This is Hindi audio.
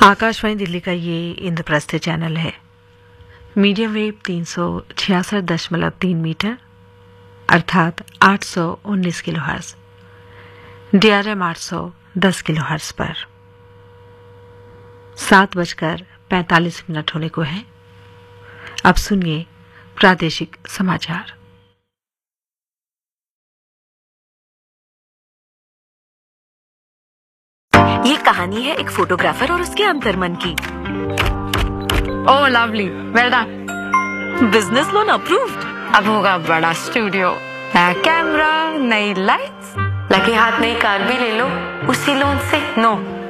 आकाशवाणी दिल्ली का ये इंद्रप्रस्थ चैनल है। मीडियम वेव 366.3 मीटर अर्थात 819 किलोहर्ट्ज, DRM 810 किलोहर्ट्ज पर 7:45 होने को है। अब सुनिए प्रादेशिक समाचार। ये कहानी है एक फोटोग्राफर और उसके अंतर्मन की। ओह lovely, well done. Business loan approved. अब होगा बड़ा स्टूडियो, नया कैमरा, नई लाइट्स, लगे हाथ नई कार भी ले लो उसी लोन से। नो